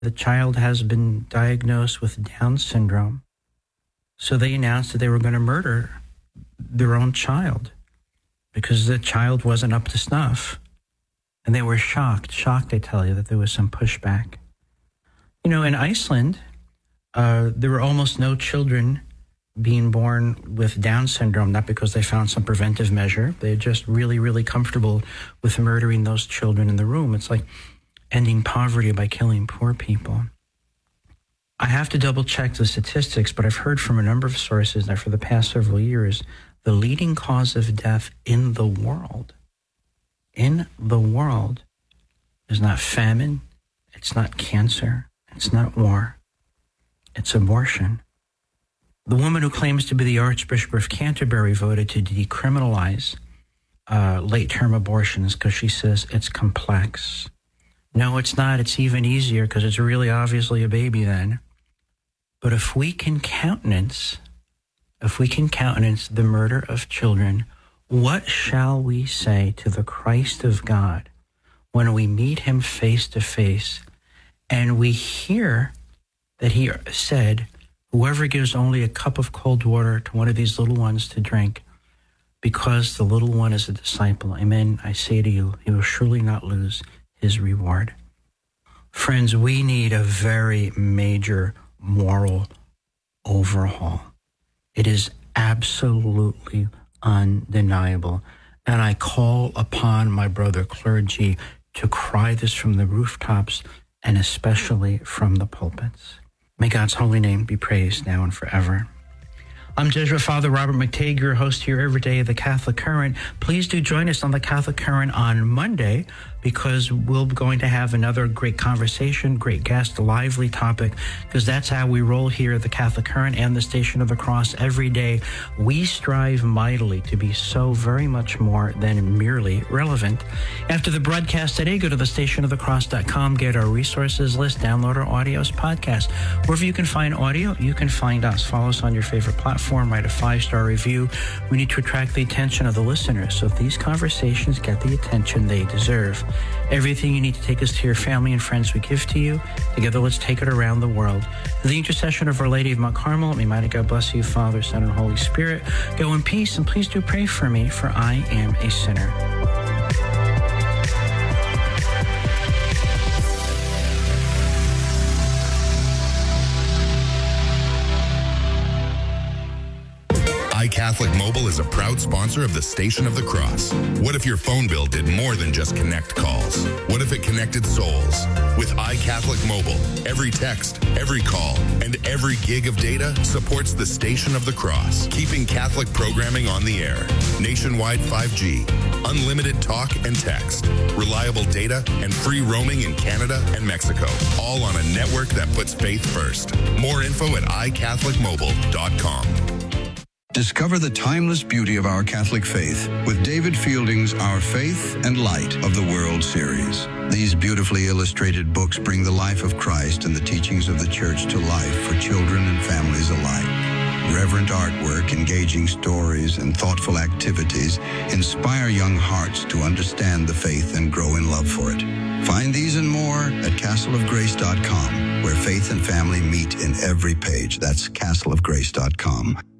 The child has been diagnosed with Down syndrome. So they announced that they were going to murder their own child because the child wasn't up to snuff. And they were shocked, I tell you, that there was some pushback. You know, in Iceland, there were almost no children being born with Down syndrome, not because they found some preventive measure. They're just really, really comfortable with murdering those children in the room. It's like ending poverty by killing poor people. I have to double check the statistics, but I've heard from a number of sources that for the past several years, the leading cause of death in the world is not famine, it's not cancer, it's not war, it's abortion. The woman who claims to be the Archbishop of Canterbury voted to decriminalize late-term abortions because she says it's complex. No, it's not. It's even easier because it's really obviously a baby then. But if we can countenance the murder of children, what shall we say to the Christ of God when we meet him face to face and we hear that he said, whoever gives only a cup of cold water to one of these little ones to drink, because the little one is a disciple, amen, I say to you, he will surely not lose his reward. Friends, we need a very major moral overhaul. It is absolutely undeniable. And I call upon my brother clergy to cry this from the rooftops and especially from the pulpits. May God's holy name be praised now and forever. I'm Jesuit Father Robert McTague, your host here every day of the Catholic Current. Please do join us on the Catholic Current on Monday because we're going to have another great conversation, great guest, a lively topic, because that's how we roll here at the Catholic Current and the Station of the Cross every day. We strive mightily to be so very much more than merely relevant. After the broadcast today, go to thestationofthecross.com, get our resources list, download our audios podcast. Wherever you can find audio, you can find us. Follow us on your favorite platform, write a 5-star review. We need to attract the attention of the listeners, so these conversations get the attention they deserve. Everything you need to take us to your family and friends we give to you. Together, let's take it around the world. The intercession of Our Lady of Mount Carmel, may mighty God bless you, Father, Son, and Holy Spirit. Go in peace, and please do pray for me, for I am a sinner. iCatholic Mobile is a proud sponsor of the Station of the Cross. What if your phone bill did more than just connect calls? What if it connected souls? With iCatholic Mobile, every text, every call, and every gig of data supports the Station of the Cross, keeping Catholic programming on the air. Nationwide 5G, unlimited talk and text, reliable data, and free roaming in Canada and Mexico, all on a network that puts faith first. More info at iCatholicMobile.com. Discover the timeless beauty of our Catholic faith with David Fielding's Our Faith and Light of the World series. These beautifully illustrated books bring the life of Christ and the teachings of the Church to life for children and families alike. Reverent artwork, engaging stories, and thoughtful activities inspire young hearts to understand the faith and grow in love for it. Find these and more at castleofgrace.com, where faith and family meet in every page. That's castleofgrace.com.